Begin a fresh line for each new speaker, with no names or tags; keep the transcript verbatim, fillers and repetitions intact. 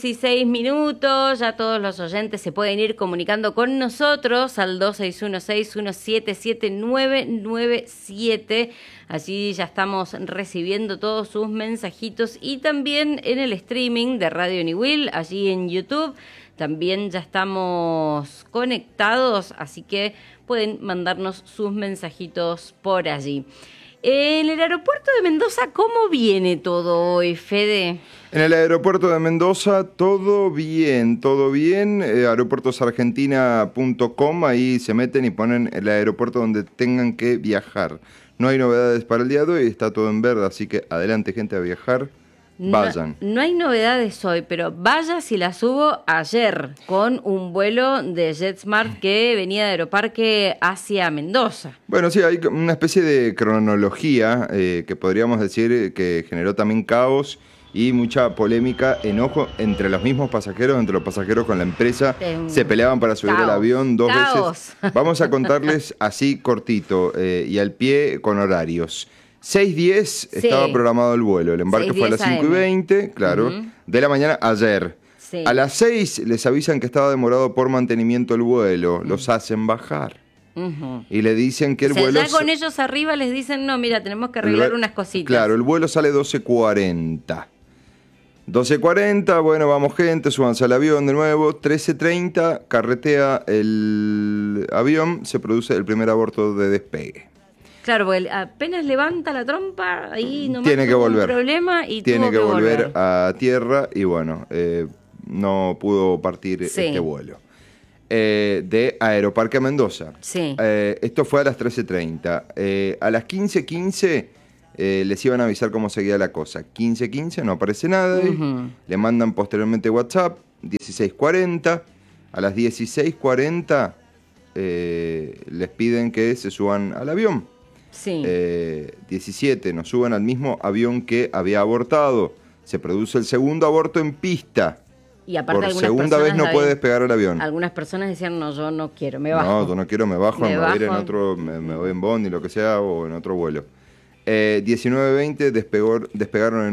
dieciséis minutos, ya todos los oyentes se pueden ir comunicando con nosotros al dos seis uno seis uno siete siete nueve nueve siete. Allí ya estamos recibiendo todos sus mensajitos y también en el streaming de Radio Niwil, allí en YouTube. También ya estamos conectados, así que pueden mandarnos sus mensajitos por allí. En el aeropuerto de Mendoza, ¿cómo viene todo hoy, Fede?
En el aeropuerto de Mendoza, todo bien, todo bien. Eh, aeropuertos argentina punto com, ahí se meten y ponen el aeropuerto donde tengan que viajar. No hay novedades para el día de hoy, está todo en verde, así que adelante, gente, a viajar. Vayan.
No, no hay novedades hoy, pero vaya si las hubo ayer con un vuelo de JetSmart que venía de Aeroparque hacia Mendoza.
Bueno, sí, hay una especie de cronología eh, que podríamos decir que generó también caos y mucha polémica, enojo entre los mismos pasajeros, entre los pasajeros con la empresa. Eh, Se peleaban para subir
caos,
al avión dos
caos.
veces. Vamos a contarles así cortito eh, y al pie con horarios. seis diez sí. Estaba programado el vuelo, el embarque fue a las cinco y veinte, claro, uh-huh. de la mañana ayer. Sí. A las seis les avisan que estaba demorado por mantenimiento el vuelo, uh-huh. los hacen bajar. Uh-huh. Y le dicen que el
o sea,
vuelo...
ya con ellos arriba les dicen, no, mira, tenemos que arreglar
el,
unas cositas.
Claro, el vuelo sale doce cuarenta. doce cuarenta, bueno, vamos gente, súbanse al avión de nuevo. trece treinta, carretea el avión, se produce el primer aborto de despegue.
Claro, porque apenas levanta la trompa, ahí nomás
tiene que volver.
un problema y
tiene
tuvo
que,
que
volver,
volver
a tierra y bueno, eh, no pudo partir sí. este vuelo. Eh, de Aeroparque a Mendoza.
Sí.
Eh, esto fue a las trece treinta. Eh, a las quince quince eh, les iban a avisar cómo seguía la cosa. quince quince no aparece nada. Uh-huh. Le mandan posteriormente WhatsApp. dieciséis cuarenta. A las dieciséis cuarenta eh, les piden que se suban al avión.
Sí.
Eh, diecisiete, nos suben al mismo avión que había abortado. Se produce el segundo aborto en pista.
Y aparte
por segunda vez no puede despegar el avión.
Algunas personas decían, no, yo no quiero, me bajo.
No, yo no quiero, me bajo, me, me
bajo.
voy a ir en otro, me, me voy en Bondi, lo que sea, o en otro vuelo. Eh, diecinueve veinte despegó, despegaron en